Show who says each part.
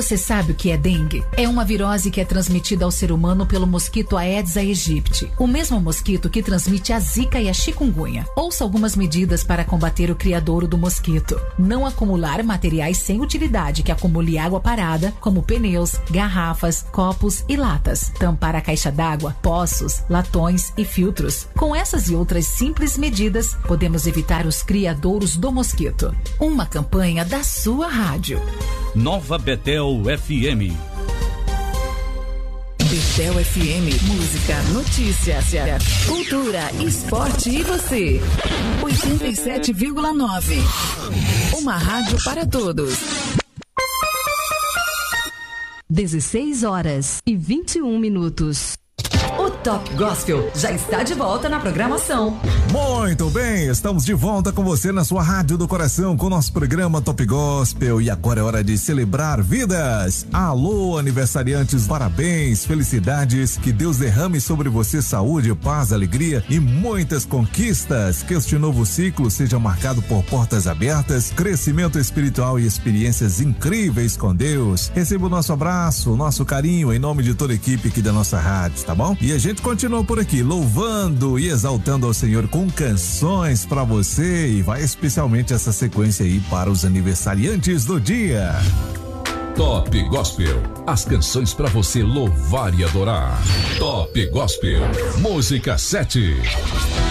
Speaker 1: Você sabe o que é dengue? É uma virose que é transmitida ao ser humano pelo mosquito Aedes aegypti, o mesmo mosquito que transmite a zika e a chikungunya. Ouça algumas medidas para combater o criadouro do mosquito. Não acumular materiais sem utilidade que acumule água parada, como pneus, garrafas, copos e latas. Tampar a caixa d'água, poços, latões e filtros. Com essas e outras simples medidas, podemos evitar os criadouros do mosquito. Uma campanha da sua rádio.
Speaker 2: Nova Betel FM.
Speaker 3: Betel FM, música, notícias, cultura, esporte e você. 87,9. Uma rádio para todos.
Speaker 4: 16h21. O Top Gospel já está de volta na programação.
Speaker 5: Muito bem, estamos de volta com você na sua rádio do coração com o nosso programa Top Gospel e agora é hora de celebrar vidas. Alô, aniversariantes, parabéns, felicidades, que Deus derrame sobre você saúde, paz, alegria e muitas conquistas. Que este novo ciclo seja marcado por portas abertas, crescimento espiritual e experiências incríveis com Deus. Receba o nosso abraço, o nosso carinho em nome de toda a equipe aqui da nossa rádio, tá bom? E a gente continua por aqui louvando e exaltando ao Senhor com canções para você e vai especialmente essa sequência aí para os aniversariantes do dia.
Speaker 6: Top Gospel, as canções para você louvar e adorar. Top Gospel, música 7.